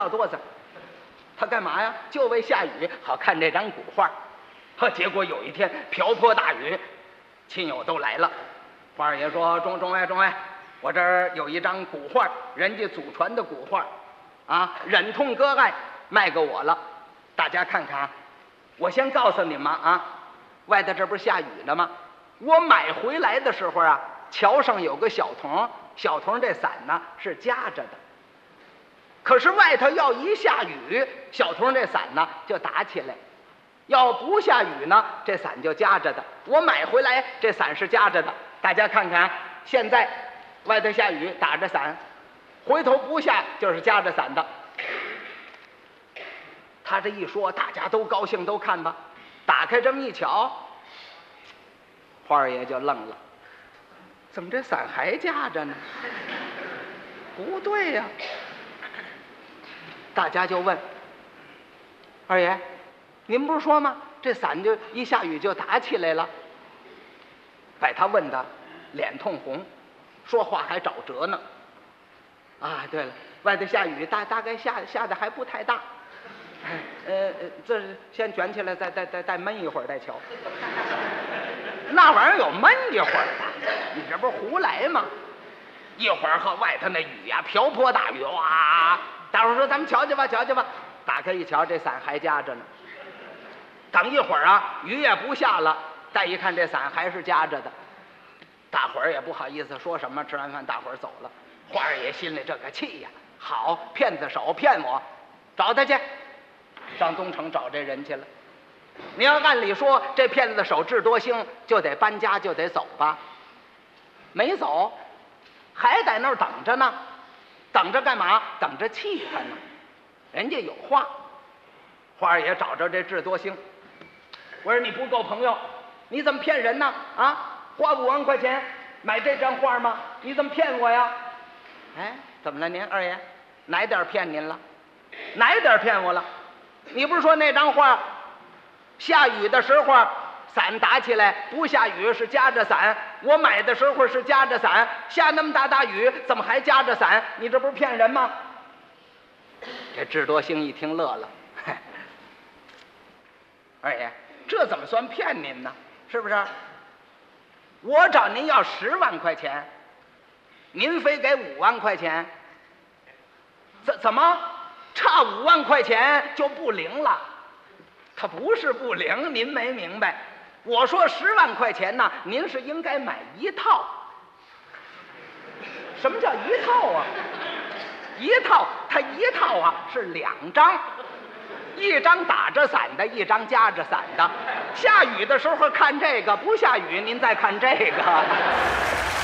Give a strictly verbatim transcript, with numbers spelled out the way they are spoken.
垛子，他干嘛呀？就为下雨好看这张古画。呵，结果有一天瓢泼大雨，亲友都来了。花二爷说：“中中尉，中尉，我这儿有一张古画，人家祖传的古画，啊，忍痛割爱卖给我了，大家看看。我先告诉你们啊，外头这不是下雨呢吗？我买回来的时候啊，桥上有个小童，小童这伞呢是夹着的。可是外头要一下雨，小童这伞呢就打起来；要不下雨呢，这伞就夹着的。我买回来这伞是夹着的，大家看看，现在外头下雨打着伞，回头不下就是夹着伞的。”他这一说，大家都高兴，都看吧。打开这么一瞧，花二爷就愣了，怎么这伞还夹着呢？不对呀！大家就问二爷：“您不是说吗？这伞就一下雨就打起来了。”把他问的脸通红，说话还找辙呢。啊，对了，外头下雨，大大概下下的还不太大。呃，这先卷起来，再再再再闷一会儿再瞧。那玩意儿有闷一会儿的？你这不是胡来吗？一会儿和外头那雨呀、啊，瓢泼大雨，哇！大伙儿说咱们瞧瞧吧，瞧瞧吧。打开一瞧，这伞还夹着呢。等一会儿啊，雨也不下了，再一看这伞还是夹着的。大伙儿也不好意思说什么，吃完饭大伙儿走了。花二爷心里这个气呀，好骗子手骗我，找他去。上东城找这人去了。你要按理说这骗子手智多星就得搬家，就得走吧，没走，还在那儿等着呢。等着干嘛？等着气他呢。人家有话。花二爷找着这智多星，我说你不够朋友，你怎么骗人呢？啊，花五万块钱买这张画吗？你怎么骗我呀？哎，怎么了您二爷？哪点骗您了？哪点骗我了？你不是说那张画下雨的时候伞打起来，不下雨是夹着伞，我买的时候是夹着伞，下那么大大雨怎么还夹着伞？你这不是骗人吗？这智多星一听乐了，二爷，这怎么算骗您呢？是不是？我找您要十万块钱，您非给五万块钱，怎怎么差五万块钱就不灵了？它不是不灵，您没明白。我说十万块钱呢，您是应该买一套。什么叫一套啊？一套，它一套啊是两张，一张打着伞的，一张夹着伞的。下雨的时候看这个，不下雨您再看这个。